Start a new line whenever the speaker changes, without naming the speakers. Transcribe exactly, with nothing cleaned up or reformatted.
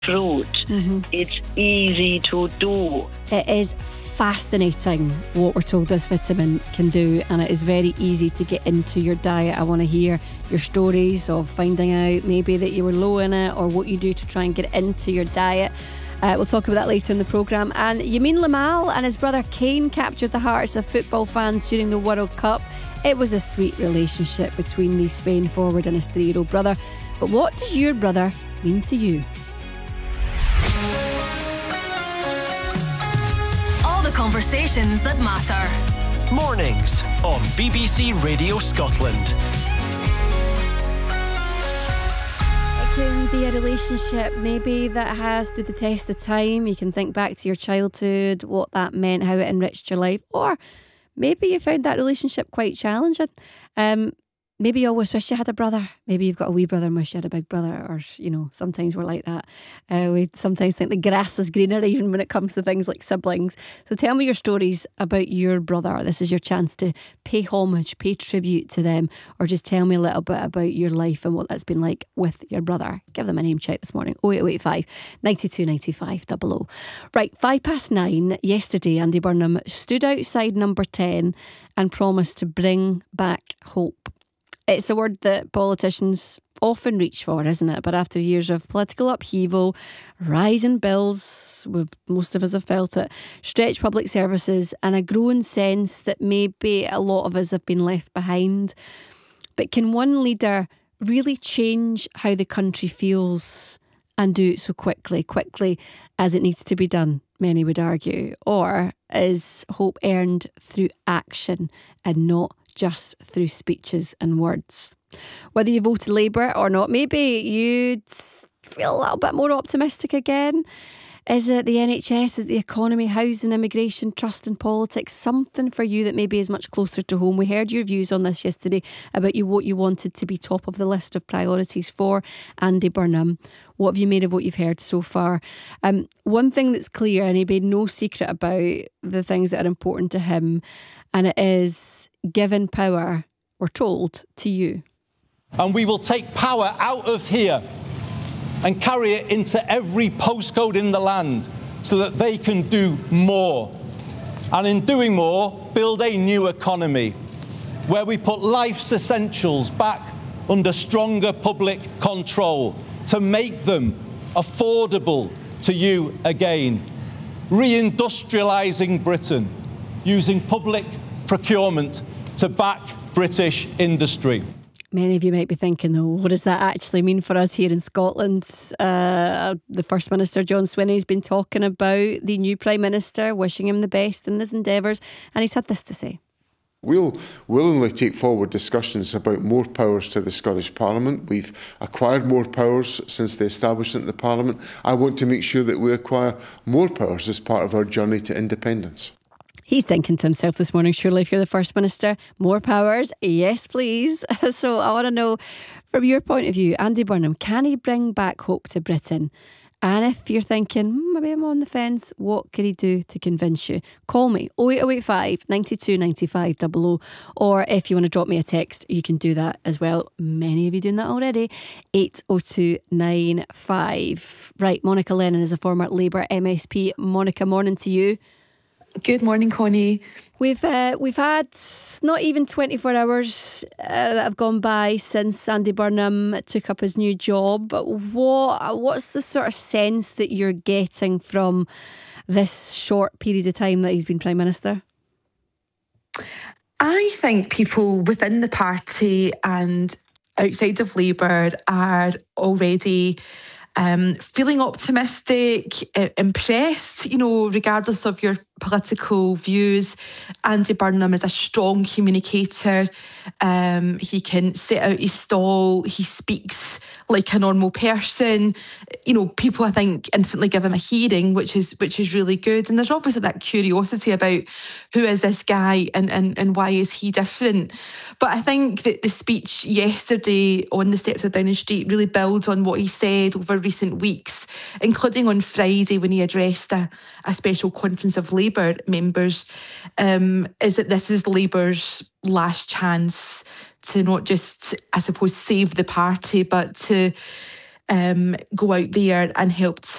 fruit. Mm-hmm. It's easy to do.
It is fascinating what we're told this vitamin can do, and it is very easy to get into your diet. I want to hear your stories of finding out maybe that you were low in it, or what you do to try and get it into your diet. Uh, we'll talk about that later in the programme. And Yamin Lamal and his brother Kane captured the hearts of football fans during the World Cup. It was a sweet relationship between the Spain forward and his three-year-old brother. But what does your brother mean to you?
All the conversations that matter.
Mornings on B B C Radio Scotland.
It can be a relationship maybe that has stood the test of time. You can think back to your childhood, what that meant, how it enriched your life. Or maybe you found that relationship quite challenging. Um, maybe you always wish you had a brother. Maybe you've got a wee brother and wish you had a big brother. Or, you know, sometimes we're like that. Uh, we sometimes think the grass is greener even when it comes to things like siblings. So tell me your stories about your brother. This is your chance to pay homage, pay tribute to them, or just tell me a little bit about your life and what that's been like with your brother. Give them a name check this morning. oh eight oh eight five, nine two nine five, double oh. Right, five past nine. Yesterday, Andy Burnham stood outside number ten and promised to bring back hope. It's a word that politicians often reach for, isn't it? But after years of political upheaval, rising bills, we've, most of us have felt it, stretched public services, and a growing sense that maybe a lot of us have been left behind. But can one leader really change how the country feels and do it so quickly, quickly as it needs to be done, many would argue? Or is hope earned through action and not just through speeches and words? Whether you voted Labour or not, maybe you'd feel a little bit more optimistic again. Is it the N H S, is it the economy, housing, immigration, trust in politics, something for you that maybe is much closer to home? We heard your views on this yesterday about you, what you wanted to be top of the list of priorities for Andy Burnham. What have you made of what you've heard so far? Um, one thing that's clear, and he made no secret about the things that are important to him, and it is giving power, we're told, to you.
And we will take power out of here and carry it into every postcode in the land so that they can do more. And in doing more, build a new economy where we put life's essentials back under stronger public control to make them affordable to you again. Reindustrialising Britain, using public procurement to back British industry.
Many of you might be thinking, though, what does that actually mean for us here in Scotland? Uh, the First Minister, John Swinney, has been talking about the new Prime Minister, wishing him the best in his endeavours, and he's had this to say.
We'll willingly take forward discussions about more powers to the Scottish Parliament. We've acquired more powers since the establishment of the Parliament. I want to make sure that we acquire more powers as part of our journey to independence.
He's thinking to himself this morning, surely if you're the First Minister, more powers, yes please. So I want to know, from your point of view, Andy Burnham, can he bring back hope to Britain? And if you're thinking, hmm, maybe I'm on the fence, what could he do to convince you? Call me, oh eight oh eight five, nine two nine five, double oh. Or if you want to drop me a text, you can do that as well. Many of you doing that already. eight oh two nine five. Right, Monica Lennon is a former Labour M S P. Monica, morning to you.
Good morning, Connie.
We've uh, we've had not even twenty-four hours uh, that have gone by since Andy Burnham took up his new job. What what's the sort of sense that you're getting from this short period of time that he's been Prime Minister?
I think people within the party and outside of Labour are already Um, feeling optimistic, uh, impressed, you know, regardless of your political views. Andy Burnham is a strong communicator. Um, he can set out his stall. He speaks like a normal person. You know, people, I think, instantly give him a hearing, which is which is really good. And there's obviously that curiosity about who is this guy and, and, and why is he different. But I think that the speech yesterday on the steps of Downing Street really builds on what he said over recent weeks, including on Friday when he addressed a, a special conference of Labour members, um, is that this is Labour's last chance to not just, I suppose, save the party, but to um, go out there and help